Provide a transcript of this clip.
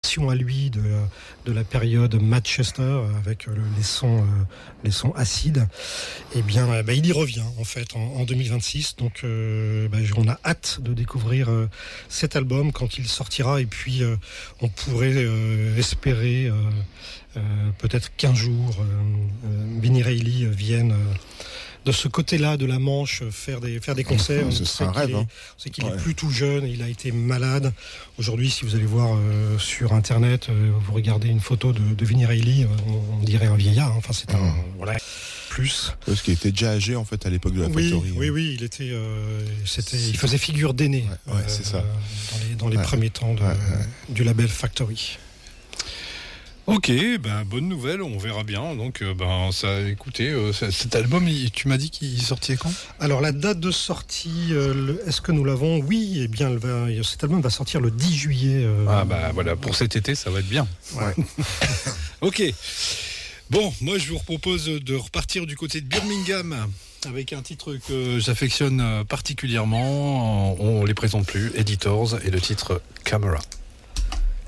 version à lui de la période Manchester avec les sons acides. Et bien, il y revient en fait en 2026. Donc, on a hâte de découvrir cet album quand il sortira. Et puis, on pourrait espérer peut-être qu'un jour, Vini Reilly vienne de ce côté-là de la Manche faire des concerts. Ce serait un rêve. On sait qu'il est plus tout jeune, il a été malade. Aujourd'hui, si vous allez voir sur Internet, vous regardez une photo de Vini Reilly, on dirait un vieillard. Enfin, c'est un plus. Parce qu'il était déjà âgé en fait à l'époque de la Factory. Oui, il était, il faisait figure d'aîné. C'est ça. Dans les premiers temps du label Factory. Ok, bonne nouvelle, on verra bien. Donc, écoutez, cet album, tu m'as dit qu'il sortait quand ? Alors, la date de sortie, est-ce que nous l'avons ? Oui, eh bien, cet album va sortir le 10 juillet. Voilà, pour cet été, ça va être bien. Ouais. Ok. Bon, moi, je vous propose de repartir du côté de Birmingham avec un titre que j'affectionne particulièrement. On les présente plus, Editors, et le titre Camera.